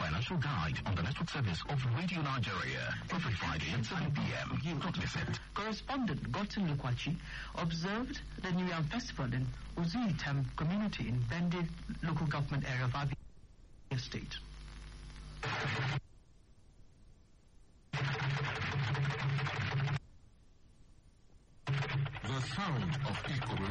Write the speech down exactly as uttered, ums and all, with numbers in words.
financial guide on the network service of Radio Nigeria every Friday at seven p m Don't miss it. Correspondent Gottin Lukwachi observed the New Yam Festival in Uzuitem community in Bende local government area of Abia State. The sound of Ikoro